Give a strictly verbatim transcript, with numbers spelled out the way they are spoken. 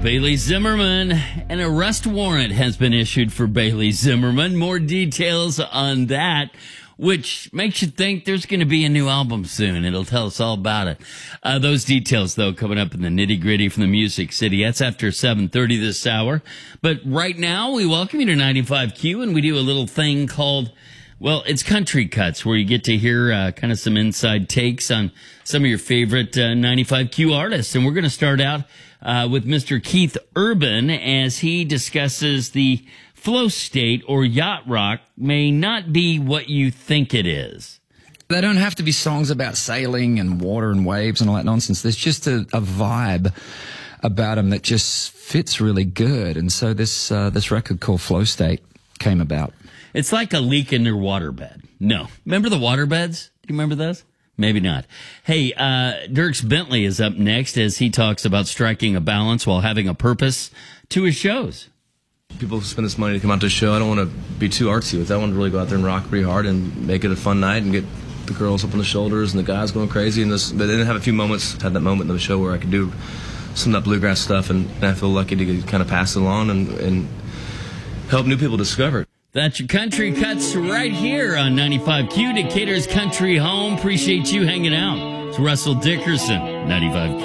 Bailey Zimmerman. An arrest warrant has been issued for Bailey Zimmerman. More details on that, which makes you think there's going to be a new album soon. It'll tell us all about it. Uh, those details, though, coming up in the nitty-gritty from the Music City. That's after seven thirty this hour. But right now, we welcome you to ninety-five Q, and we do a little thing called, well, it's Country Cuts, where you get to hear uh, kind of some inside takes on some of your favorite uh, ninety-five Q artists. And we're going to start out uh, with Mister Keith Urban as he discusses the flow state or yacht rock may not be what you think it is. They don't have to be songs about sailing and water and waves and all that nonsense. There's just a, a vibe about them that just fits really good. And so this uh, this record called Flow State came about. It's like a leak in their waterbed. No. Remember the waterbeds? Do you remember those? Maybe not. Hey, uh, Dierks Bentley is up next as he talks about striking a balance while having a purpose to his shows. People spend this money to come out to a show. I don't want to be too artsy with that. I want to really go out there and rock pretty hard and make it a fun night and get the girls up on the shoulders and the guys going crazy. And this, but then have a few moments, had that moment in the show where I could do some of that bluegrass stuff, and, and I feel lucky to kind of pass it along and, and help new people discover it. That's your Country Cuts right here on ninety-five Q, Decatur's country home. Appreciate you hanging out. It's Russell Dickerson, ninety-five Q.